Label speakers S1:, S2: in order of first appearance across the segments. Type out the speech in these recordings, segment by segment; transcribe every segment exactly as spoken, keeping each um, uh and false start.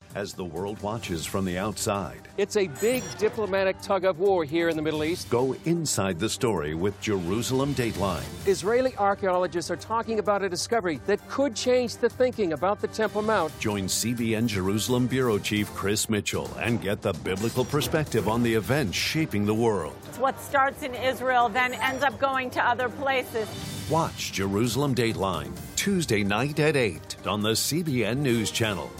S1: as the world watches from the outside.
S2: It's a big diplomatic tug-of-war here in the Middle East.
S1: Go inside the story with Jerusalem Dateline.
S2: Israeli archaeologists are talking about a discovery that could change the thinking about the Temple Mount.
S1: Join C B N Jerusalem Bureau Chief Chris Mitchell and get the biblical perspective on the events shaping the world.
S3: What starts in Israel then ends up going to other places.
S1: Watch Jerusalem Dateline Tuesday night at eight on the C B N News Channel.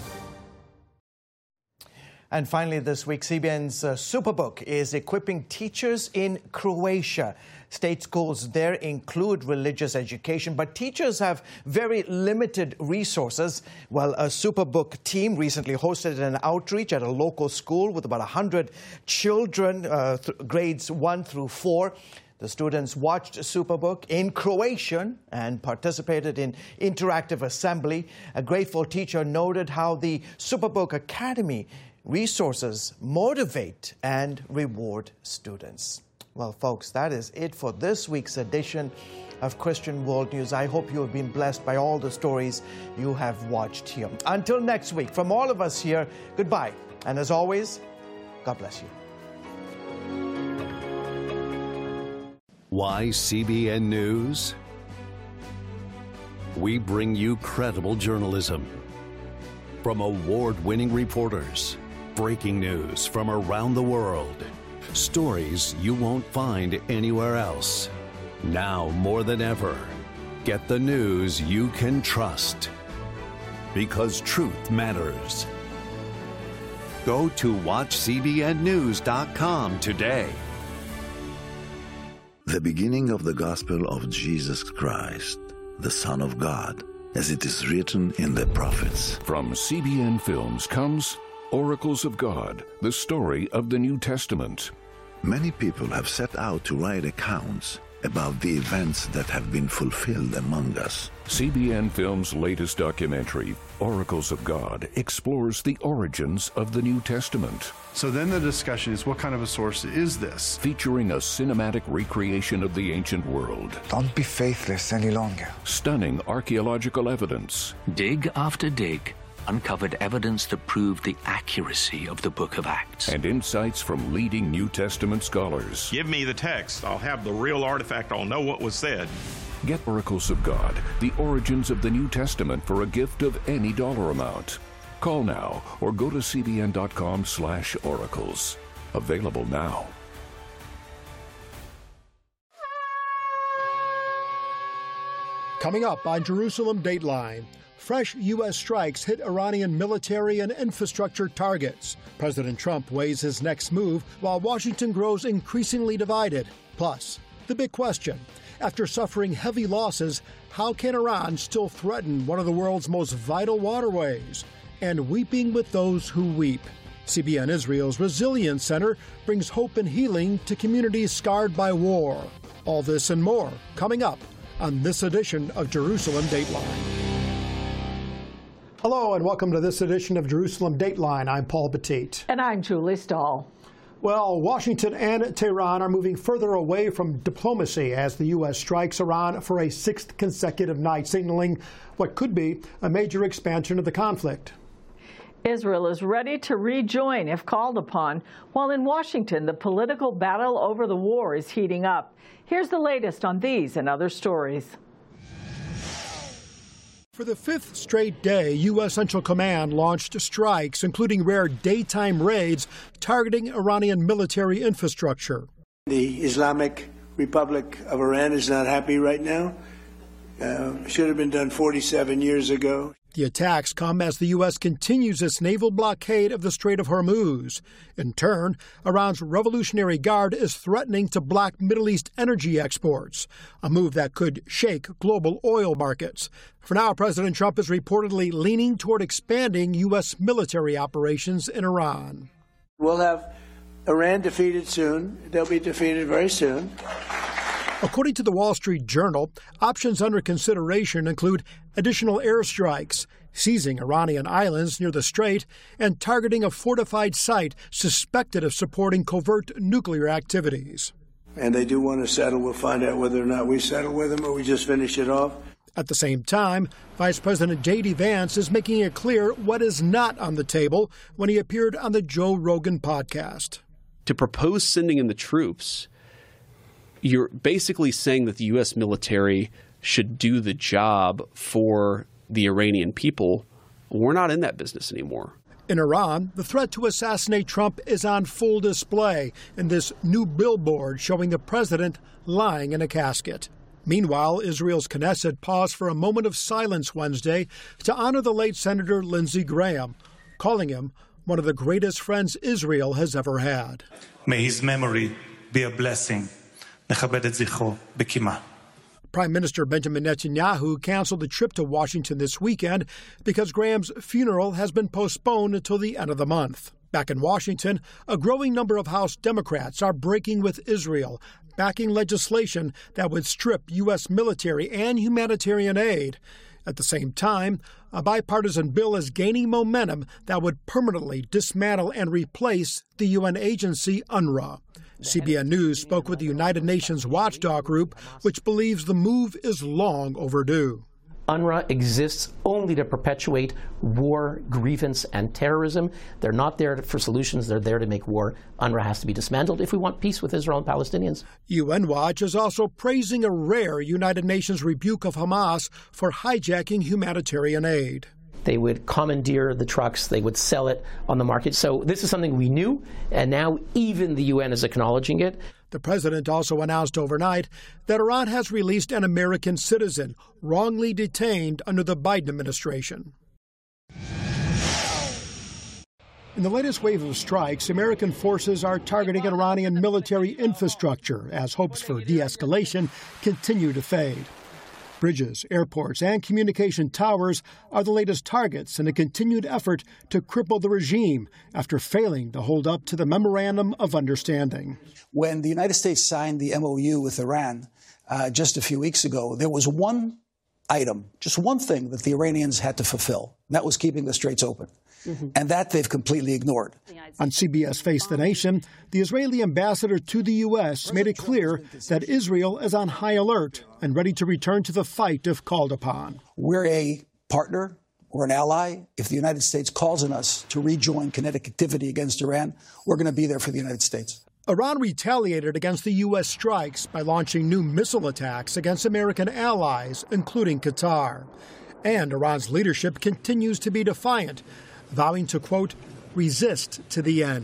S4: And finally this week, C B N's uh, Superbook is equipping teachers in Croatia. State schools there include religious education, but teachers have very limited resources. Well, a Superbook team recently hosted an outreach at a local school with about one hundred children, uh, th- grades one through four. The students watched Superbook in Croatian and participated in interactive assembly. A grateful teacher noted how the Superbook Academy resources motivate and reward students. Well, folks, that is it for this week's edition of Christian World News. I hope you have been blessed by all the stories you have watched here. Until next week, from all of us here, goodbye. And as always, God bless you.
S1: Why C B N News? We bring you credible journalism from award-winning reporters, breaking news from around the world, stories you won't find anywhere else. Now more than ever, get the news you can trust, because truth matters. Go to watch C B N news dot com today.
S5: The beginning of the gospel of Jesus Christ, the Son of God, as it is written in the prophets.
S6: From C B N Films comes Oracles of God, the story of the New Testament.
S5: Many people have set out to write accounts about the events that have been fulfilled among us.
S6: C B N Films' latest documentary, Oracles of God, explores the origins of the New Testament.
S7: So then the discussion is, what kind of a source is this?
S6: Featuring a cinematic recreation of the ancient world.
S8: Don't be faithless any longer.
S6: Stunning archaeological evidence.
S9: Dig after dig uncovered evidence that proved the accuracy of the Book of Acts.
S6: And insights from leading New Testament scholars.
S10: Give me the text. I'll have the real artifact. I'll know what was said.
S6: Get Oracles of God, the origins of the New Testament for a gift of any dollar amount. Call now or go to C B N dot com slash oracles. Available now.
S11: Coming up on Jerusalem Dateline, fresh U S strikes hit Iranian military and infrastructure targets. President Trump weighs his next move while Washington grows increasingly divided. Plus, the big question, after suffering heavy losses, how can Iran still threaten one of the world's most vital waterways? And weeping with those who weep. C B N Israel's Resilience Center brings hope and healing to communities scarred by war. All this and more coming up on this edition of Jerusalem Dateline. Hello and welcome to this edition of Jerusalem Dateline. I'm Paul Petit.
S12: And I'm Julie Stahl.
S11: Well, Washington and Tehran are moving further away from diplomacy as the U S strikes Iran for a sixth consecutive night, signaling what could be a major expansion of the conflict.
S12: Israel is ready to rejoin if called upon, while in Washington, the political battle over the war is heating up. Here's the latest on these and other stories.
S11: For the fifth straight day, U S Central Command launched strikes, including rare daytime raids targeting Iranian military infrastructure.
S13: The Islamic Republic of Iran is not happy right now. Uh, should have been done forty-seven years ago.
S11: The attacks come as the U S continues its naval blockade of the Strait of Hormuz. In turn, Iran's Revolutionary Guard is threatening to block Middle East energy exports, a move that could shake global oil markets. For now, President Trump is reportedly leaning toward expanding U S military operations in Iran.
S13: We'll have Iran defeated soon. They'll be defeated very soon.
S11: According to the Wall Street Journal, options under consideration include additional airstrikes, seizing Iranian islands near the strait, and targeting a fortified site suspected of supporting covert nuclear activities.
S13: And they do want to settle. We'll find out whether or not we settle with them or we just finish it off.
S11: At the same time, Vice President J D Vance is making it clear what is not on the table when he appeared on the Joe Rogan podcast.
S14: To propose sending in the troops, you're basically saying that the U S military should do the job for the Iranian people. We're not in that business anymore.
S11: In Iran, the threat to assassinate Trump is on full display in this new billboard showing the president lying in a casket. Meanwhile, Israel's Knesset paused for a moment of silence Wednesday to honor the late Senator Lindsey Graham, calling him one of the greatest friends Israel has ever had.
S15: May his memory be a blessing. Nechabed et zichro b'kima.
S11: Prime Minister Benjamin Netanyahu canceled a trip to Washington this weekend because Graham's funeral has been postponed until the end of the month. Back in Washington, a growing number of House Democrats are breaking with Israel, backing legislation that would strip U S military and humanitarian aid. At the same time, a bipartisan bill is gaining momentum that would permanently dismantle and replace the U N agency UNRWA. C B N News spoke with the United Nations watchdog group, which believes the move is long overdue.
S16: UNRWA exists only to perpetuate war, grievance, and terrorism. They're not there for solutions. They're there to make war. UNRWA has to be dismantled if we want peace with Israel and Palestinians.
S11: U N Watch is also praising a rare United Nations rebuke of Hamas for hijacking humanitarian aid.
S16: They would commandeer the trucks. They would sell it on the market. So this is something we knew, and now even the U N is acknowledging it.
S11: The president also announced overnight that Iran has released an American citizen wrongly detained under the Biden administration. In the latest wave of strikes, American forces are targeting Iranian military infrastructure as hopes for de-escalation continue to fade. Bridges, airports, and communication towers are the latest targets in a continued effort to cripple the regime after failing to hold up to the Memorandum of Understanding.
S17: When the United States signed the M O U with Iran uh, just a few weeks ago, there was one item, just one thing that the Iranians had to fulfill, and that was keeping the straits open. Mm-hmm. And that they've completely ignored.
S11: On C B S Face the Nation, the Israeli ambassador to the U S made it clear that Israel is on high alert and ready to return to the fight if called upon.
S17: We're a partner or an ally. If the United States calls on us to rejoin kinetic activity against Iran, we're going to be there for the United States.
S11: Iran retaliated against the U S strikes by launching new missile attacks against American allies, including Qatar. And Iran's leadership continues to be defiant, vowing to, quote, resist to the end.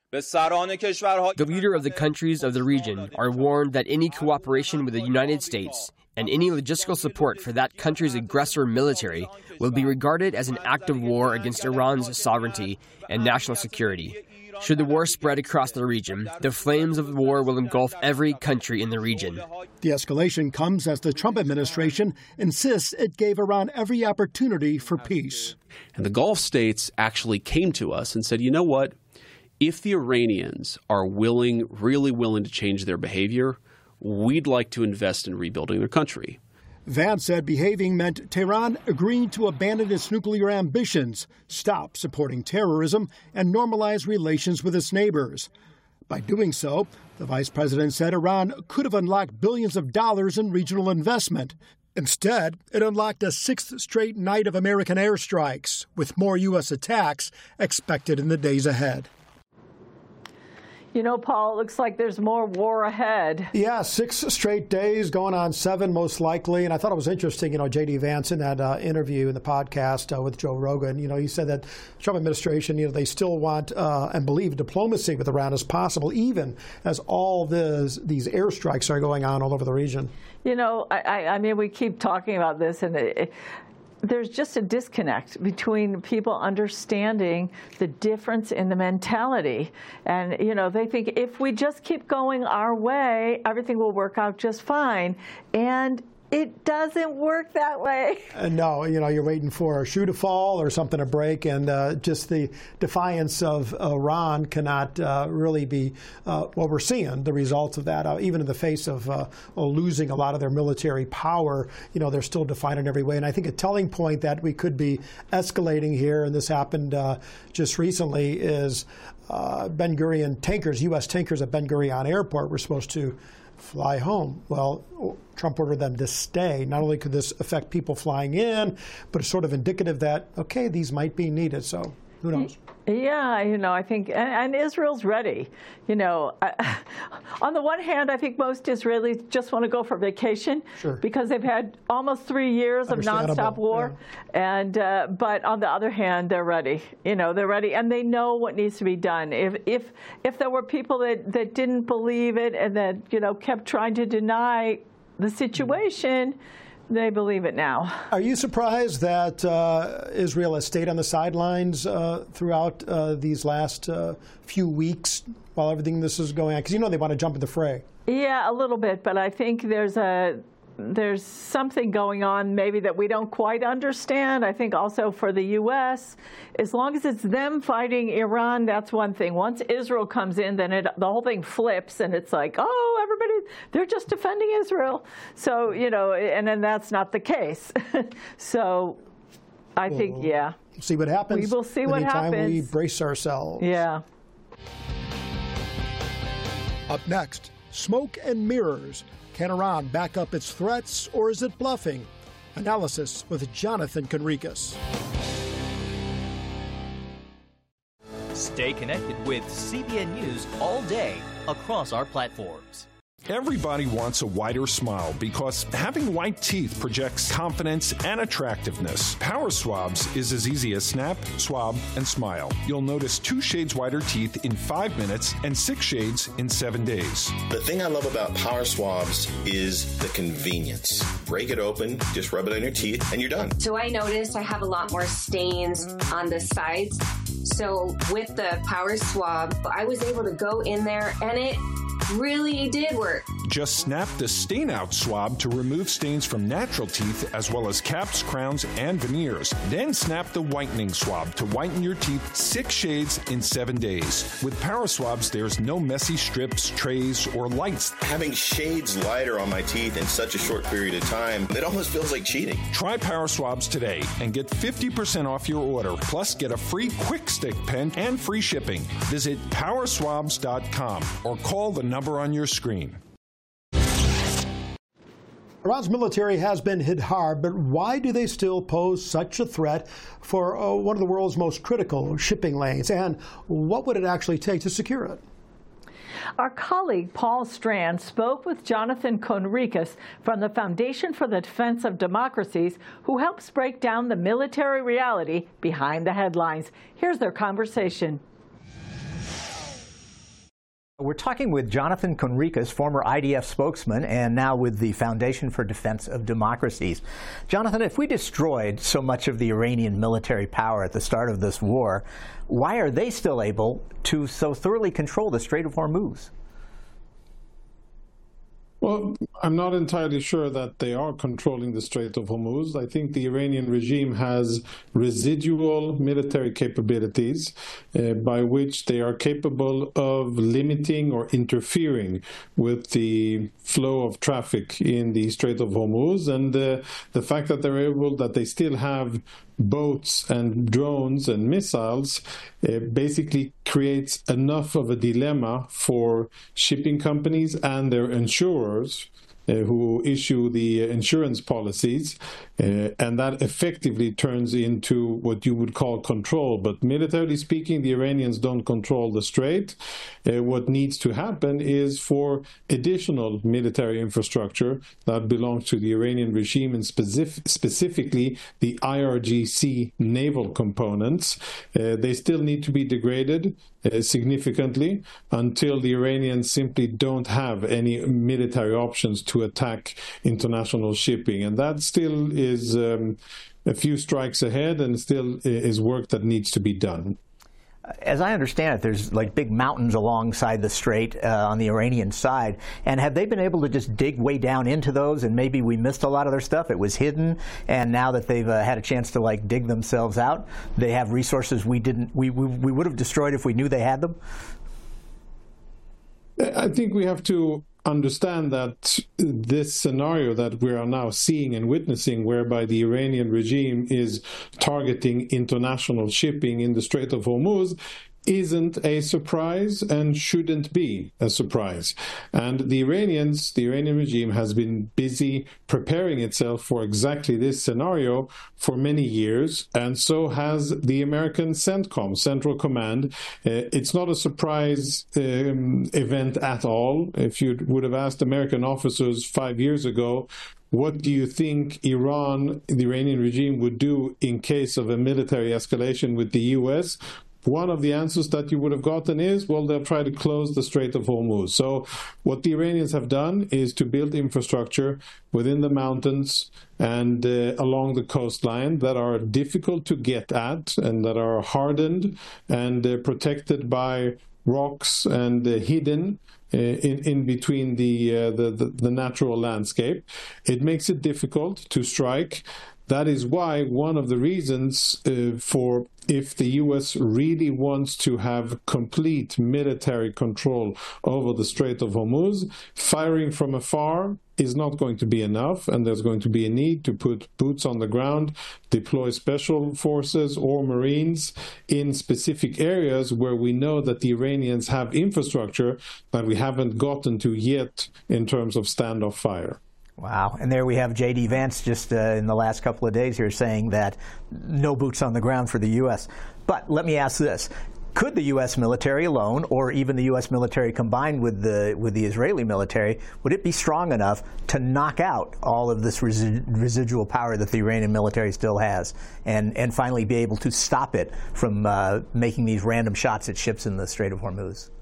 S18: The leader of the countries of the region are warned that any cooperation with the United States and any logistical support for that country's aggressor military will be regarded as an act of war against Iran's sovereignty and national security. Should the war spread across the region, the flames of the war will engulf every country in the region.
S11: The escalation comes as the Trump administration insists it gave Iran every opportunity for peace.
S14: And the Gulf states actually came to us and said, you know what? If the Iranians are willing, really willing to change their behavior, we'd like to invest in rebuilding their country.
S11: Vance said behaving meant Tehran agreeing to abandon its nuclear ambitions, stop supporting terrorism, and normalize relations with its neighbors. By doing so, the vice president said Iran could have unlocked billions of dollars in regional investment. Instead, it unlocked a sixth straight night of American airstrikes, with more U S attacks expected in the days ahead.
S12: You know, Paul, it looks like there's more war ahead.
S11: Yeah, six straight days, going on seven most likely. And I thought it was interesting, you know, J D Vance in that uh, interview in the podcast uh, with Joe Rogan, you know, he said that the Trump administration, you know, they still want uh, and believe diplomacy with Iran is possible, even as all this, these airstrikes are going on all over the region.
S12: You know, I, I mean, we keep talking about this, and it, it, there's just a disconnect between people understanding the difference in the mentality. And, you know, they think if we just keep going our way, everything will work out just fine. And it doesn't work that way.
S11: Uh, no, you know, you're waiting for a shoe to fall or something to break, and uh, just the defiance of Iran cannot uh, really be uh, what we're seeing, the results of that. Uh, even in the face of uh, losing a lot of their military power, you know, they're still defiant in every way. And I think a telling point that we could be escalating here, and this happened uh, just recently, is uh, Ben Gurion tankers, U S tankers at Ben Gurion Airport were supposed to fly home. Well, Trump ordered them to stay. Not only could this affect people flying in, but it's sort of indicative that, okay, these might be needed. So who knows?
S12: Yeah, you know, I think, and, and Israel's ready. You know, I, on the one hand, I think most Israelis just want to go for vacation
S11: sure.
S12: because they've had almost three years of nonstop war. Yeah. And uh, but on the other hand, they're ready. You know, they're ready, and they know what needs to be done. If if if there were people that that didn't believe it and that you know kept trying to deny the situation. Mm-hmm. They believe it now.
S11: Are you surprised that uh, Israel has stayed on the sidelines uh, throughout uh, these last uh, few weeks while everything this is going on? Because you know they want to jump in the fray.
S12: Yeah, a little bit, but I think there's a there's something going on maybe that we don't quite understand. I think also for the U S, as long as it's them fighting Iran, that's one thing. Once Israel comes in, then it, the whole thing flips, and it's like, oh, everybody, they're just defending Israel. So, you know, and then that's not the case. So I
S11: we'll
S12: think, yeah.
S11: See what happens.
S12: We will see what
S11: Anytime
S12: happens.
S11: we brace ourselves.
S12: Yeah.
S11: Up next, smoke and mirrors. Can Iran back up its threats, or is it bluffing? Analysis with Jonathan Conricus.
S19: Stay connected with C B N News all day across our platforms.
S20: Everybody wants a whiter smile because having white teeth projects confidence and attractiveness. Power Swabs is as easy as snap, swab, and smile. You'll notice two shades whiter teeth in five minutes and six shades in seven days.
S21: The thing I love about Power Swabs is the convenience. Break it open, just rub it on your teeth, and you're done.
S22: So I noticed I have a lot more stains on the sides. So with the Power Swab, I was able to go in there, and it really did work.
S20: Just snap the stain out swab to remove stains from natural teeth as well as caps, crowns, and veneers. Then snap the whitening swab to whiten your teeth six shades in seven days. With Power Swabs, there's no messy strips, trays, or lights.
S21: Having shades lighter on my teeth in such a short period of time, it almost feels like cheating.
S20: Try Power Swabs today and get fifty percent off your order. Plus, get a free Quick Stick pen and free shipping. Visit power swabs dot com or call the number on your screen.
S11: Iran's military has been hit hard, but why do they still pose such a threat for uh, one of the world's most critical shipping lanes? And what would it actually take to secure it?
S12: Our colleague Paul Strand spoke with Jonathan Conricus from the Foundation for the Defense of Democracies, who helps break down the military reality behind the headlines. Here's their conversation.
S23: We're talking with Jonathan Conricus, former I D F spokesman, and now with the Foundation for Defense of Democracies. Jonathan, if we destroyed so much of the Iranian military power at the start of this war, why are they still able to so thoroughly control the Strait of Hormuz?
S24: Well, I'm not entirely sure that they are controlling the Strait of Hormuz. I think the Iranian regime has residual military capabilities uh, by which they are capable of limiting or interfering with the flow of traffic in the Strait of Hormuz. And uh, the fact that they're able, that they still have boats and drones and missiles uh, basically creates enough of a dilemma for shipping companies and their insurers uh, who issue the insurance policies, uh, and that effectively turns into what you would call control. But militarily speaking, the Iranians don't control the strait. Uh, what needs to happen is for additional military infrastructure that belongs to the Iranian regime, and specific, specifically the I R G C naval components. Uh, they still need to be degraded uh, significantly until the Iranians simply don't have any military options to attack international shipping. And that still is um, a few strikes ahead, and still is work that needs to be done.
S23: As I understand it, there's like big mountains alongside the strait uh, on the Iranian side. And have they been able to just dig way down into those, and maybe we missed a lot of their stuff? It was hidden, and now that they've uh, had a chance to like dig themselves out, they have resources we didn't, we, we, we would have destroyed if we knew they had them?
S24: I think we have to understand that this scenario that we are now seeing and witnessing, whereby the Iranian regime is targeting international shipping in the Strait of Hormuz, isn't a surprise and shouldn't be a surprise. And the Iranians, the Iranian regime has been busy preparing itself for exactly this scenario for many years, and so has the American CENTCOM, Central Command. Uh, it's not a surprise um, event at all. If you would have asked American officers five years ago, what do you think Iran, the Iranian regime, would do in case of a military escalation with the U S? One of the answers that you would have gotten is, well, they'll try to close the Strait of Hormuz. So what the Iranians have done is to build infrastructure within the mountains and uh, along the coastline that are difficult to get at and that are hardened and uh, protected by rocks and uh, hidden uh, in, in between the, uh, the, the, the natural landscape. It makes it difficult to strike. That is why one of the reasons uh, for if the U S really wants to have complete military control over the Strait of Hormuz, firing from afar is not going to be enough, and there's going to be a need to put boots on the ground, deploy special forces or Marines in specific areas where we know that the Iranians have infrastructure that we haven't gotten to yet in terms of standoff fire.
S23: Wow. And there we have J D Vance just uh, in the last couple of days here saying that no boots on the ground for the U S. But let me ask this. Could the U S military alone, or even the U S military combined with the with the Israeli military, would it be strong enough to knock out all of this resi residual power that the Iranian military still has, and, and finally be able to stop it from uh, making these random shots at ships in the Strait of Hormuz?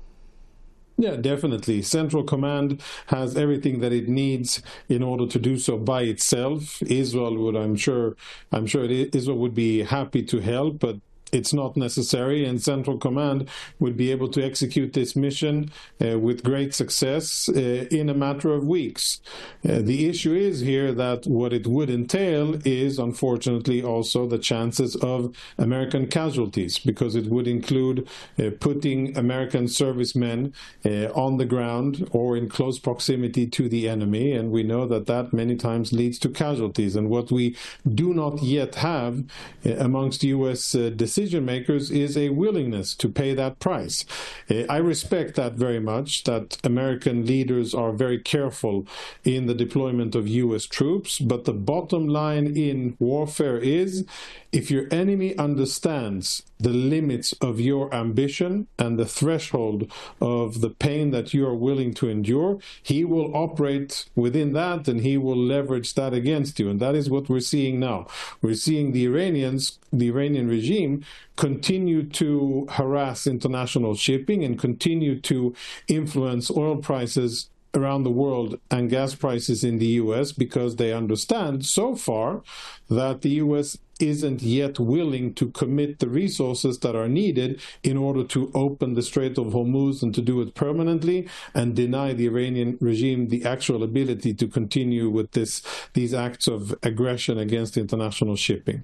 S24: Yeah, definitely. Central Command has everything that it needs in order to do so by itself. Israel would, I'm sure, I'm sure Israel would be happy to help, but it's not necessary, and Central Command would be able to execute this mission uh, with great success uh, in a matter of weeks. Uh, the issue is here that what it would entail is, unfortunately, also the chances of American casualties, because it would include uh, putting American servicemen uh, on the ground or in close proximity to the enemy, and we know that that many times leads to casualties. And what we do not yet have uh, amongst U S uh, decision makers is a willingness to pay that price. Uh, I respect that very much, that American leaders are very careful in the deployment of U S troops, but the bottom line in warfare is, if your enemy understands the limits of your ambition and the threshold of the pain that you are willing to endure, he will operate within that and he will leverage that against you. And that is what we're seeing now. We're seeing the Iranians, the Iranian regime, continue to harass international shipping and continue to influence oil prices around the world and gas prices in the U S because they understand so far that the U S isn't yet willing to commit the resources that are needed in order to open the Strait of Hormuz and to do it permanently, and deny the Iranian regime the actual ability to continue with this, these acts of aggression against international shipping.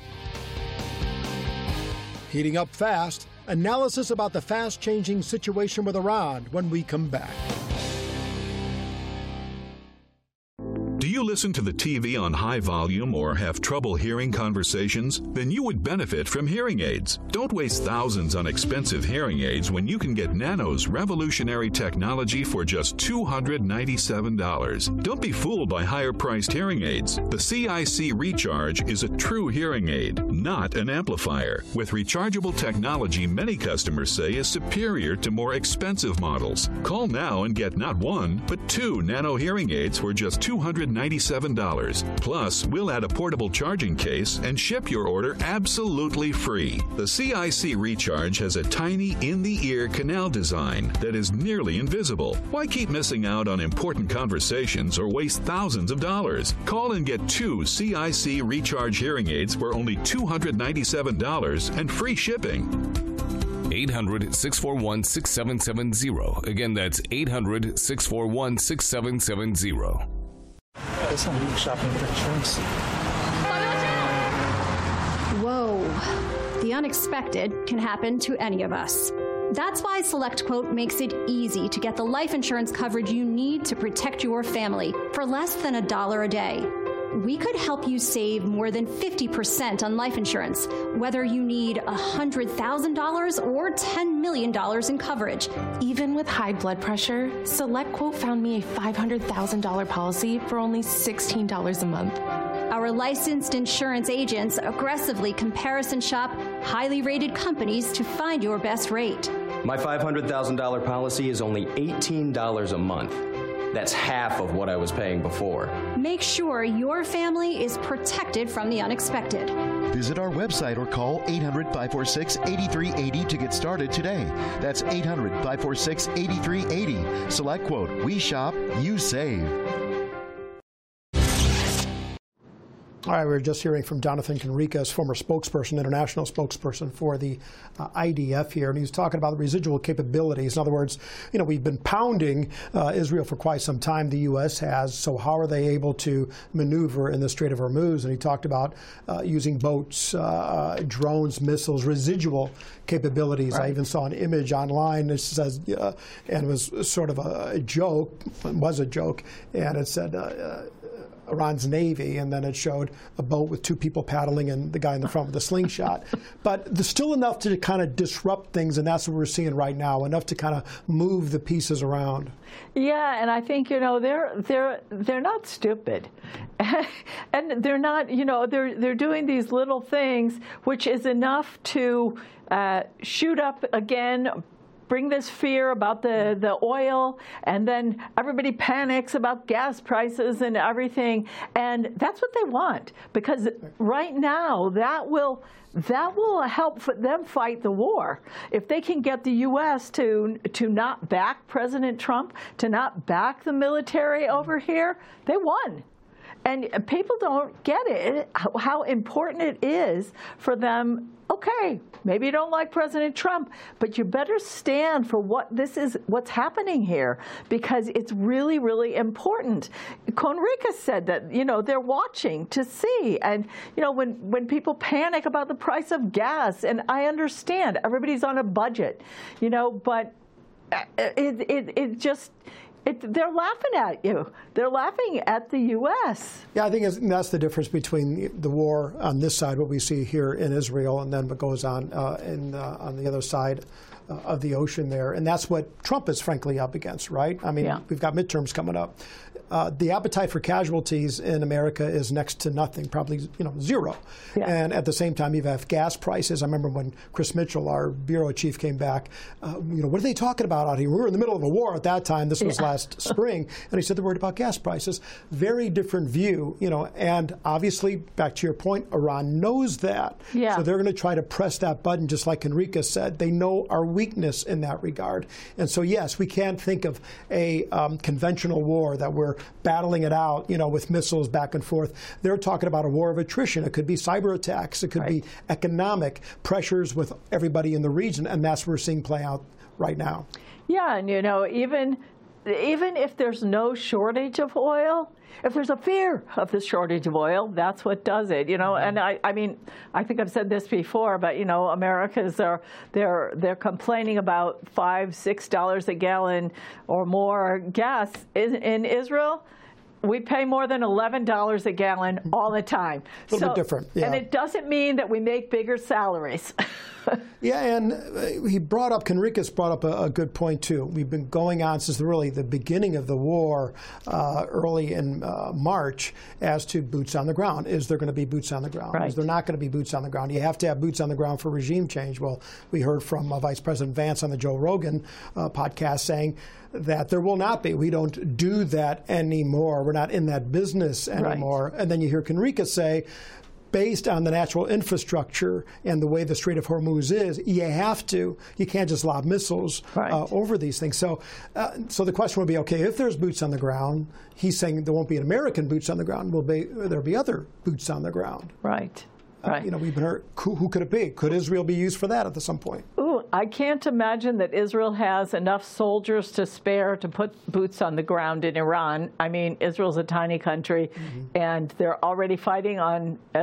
S11: Heating up fast, analysis about the fast-changing situation with Iran when we come back.
S1: Do you listen to the T V on high volume or have trouble hearing conversations? Then you would benefit from hearing aids. Don't waste thousands on expensive hearing aids when you can get Nano's revolutionary technology for just two hundred ninety-seven dollars. Don't be fooled by higher-priced hearing aids. The C I C Recharge is a true hearing aid, not an amplifier. With rechargeable technology many customers say is superior to more expensive models. Call now and get not one, but two Nano hearing aids for just two hundred ninety-seven dollars. Plus, we'll add a portable charging case and ship your order absolutely free. The C I C Recharge has a tiny in-the-ear canal design that is nearly invisible. Why keep missing out on important conversations or waste thousands of dollars? Call and get two C I C Recharge hearing aids for only two hundred ninety-seven dollars and free shipping.
S2: eight hundred, six four one, six seven seven zero. Again, that's eight hundred, six four one, six seven seven zero.
S8: Somebody shopping for insurance.
S3: Whoa. The unexpected can happen to any of us. That's why SelectQuote makes it easy to get the life insurance coverage you need to protect your family for less than a dollar a day. we could help you save more than fifty percent on life insurance, whether you need one hundred thousand dollars or ten million dollars in coverage.
S4: Even with high blood pressure, SelectQuote found me a five hundred thousand dollars policy for only sixteen dollars a month.
S3: Our licensed insurance agents aggressively comparison shop highly rated companies to find your best rate.
S5: My five hundred thousand dollars policy is only eighteen dollars a month. That's half of what I was paying before.
S3: Make sure your family is protected from the unexpected.
S7: Visit our website or call eight hundred, five four six, eight three eight zero to get started today. That's eight hundred, five four six, eight three eight zero. SelectQuote. We shop, you save.
S11: All right, we were just hearing from Jonathan Conricas, former spokesperson, international spokesperson for the uh, I D F here, and he was talking about the residual capabilities. In other words, you know, we've been pounding uh, Israel for quite some time, the U S has, so how are they able to maneuver in the Strait of Hormuz? And he talked about uh, using boats, uh, drones, missiles, residual capabilities. Right. I even saw an image online that says, uh, and it was sort of a joke, it was a joke, and it said, uh, uh, Iran's Navy, and then it showed a boat with two people paddling and the guy in the front with a slingshot. But there's still enough to kind of disrupt things, and that's what we're seeing right now, enough to kind of move the pieces around.
S12: Yeah, and I think, you know, they're they're they're not stupid. And they're not, you know, they're they're doing these little things which is enough to uh, shoot up again, bring this fear about the, the oil, and then everybody panics about gas prices and everything. And that's what they want, because right now that will that will help them fight the war. If they can get the U S to to not back President Trump, to not back the military over here, they won. And people don't get it, how important it is for them. Okay, maybe you don't like President Trump, but you better stand for what this is, what's happening here, because it's really, really important. Conricas said that, you know, they're watching to see. And, you know, when, when people panic about the price of gas, and I understand, everybody's on a budget, you know, but it, it, it just... It, they're laughing at you. They're laughing at the U S
S11: Yeah, I think it's, that's the difference between the war on this side, what we see here in Israel, and then what goes on uh, in, uh, on the other side uh, of the ocean there. And that's what Trump is frankly up against, right? I mean, yeah. We've got midterms coming up. Uh, the appetite for casualties in America is next to nothing, probably you know zero. Yeah. And at the same time, you have gas prices. I remember when Chris Mitchell, our bureau chief, came back. Uh, you know, what are they talking about out here? We were in the middle of a war at that time. This was yeah. last spring, and he said they're worried about gas prices. Very different view, you know. And obviously, back to your point, Iran knows that. Yeah. So they're going to try to press that button, just like Enrique said. They know our weakness in that regard. And so, yes, we can't think of a um, conventional war that we're battling it out, you know, with missiles back and forth. They're talking about a war of attrition. It could be cyber attacks. It could right. be economic pressures with everybody in the region, and that's what we're seeing play out right now.
S12: Yeah, and, you know, even even if there's no shortage of oil, if there's a fear of the shortage of oil, that's what does it, you know. Mm-hmm. And I, I mean, I think I've said this before, but you know, Americans are they're they're complaining about five, six dollars a gallon or more gas in, in Israel. We pay more than eleven dollars a gallon all the time.
S11: A little so, bit different, yeah.
S12: And it doesn't mean that we make bigger salaries.
S11: Yeah, and uh, he brought up, Conricas brought up a, a good point, too. We've been going on since really the beginning of the war, uh, early in uh, March, as to boots on the ground. Is there going to be boots on the ground? Right. Is there not going to be boots on the ground? You have to have boots on the ground for regime change. Well, we heard from uh, Vice President Vance on the Joe Rogan uh, podcast saying that there will not be. We don't do that anymore. We're not in that business anymore. Right. And then you hear Conricas say, based on the natural infrastructure and the way the Strait of Hormuz is, you have to. You can't just lob missiles right. uh, over these things. So, uh, so the question would be, okay, if there's boots on the ground, he's saying there won't be an American boots on the ground. Will be there'll be other boots on the ground?
S12: Right.
S11: Uh, right. You know, we've been heard. Who, who could it be? Could Israel be used for that at some point?
S12: Ooh, I can't imagine that Israel has enough soldiers to spare to put boots on the ground in Iran. I mean, Israel's a tiny country, mm-hmm. and they're already fighting on